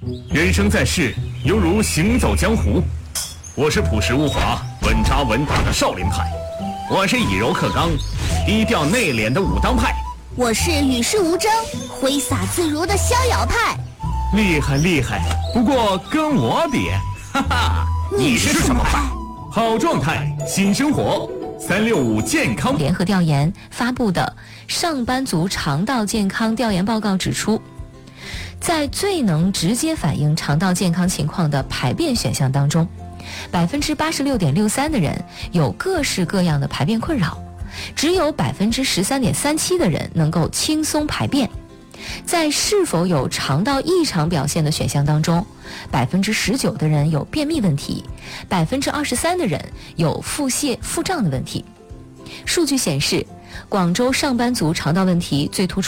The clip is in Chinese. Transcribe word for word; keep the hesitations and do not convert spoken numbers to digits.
人生在世，犹如行走江湖。我是朴实无华、稳扎稳打的少林派，我是以柔克刚、低调内敛的武当派， 我是与世无争、挥洒自如的逍遥派。 厉害厉害，不过跟我比，哈哈， 你是什么派？ 好状态，新生活。三六五健康联合调研发布的上班族肠道健康调研报告指出，在最能直接反映肠道健康情况的排便选项当中，百分之八十六点六三的人有各式各样的排便困扰，只有百分之十三点三七的人能够轻松排便。在是否有肠道异常表现的选项当中，百分之十九的人有便秘问题，百分之二十三的人有腹泻、腹胀的问题。数据显示，广州上班族肠道问题最突出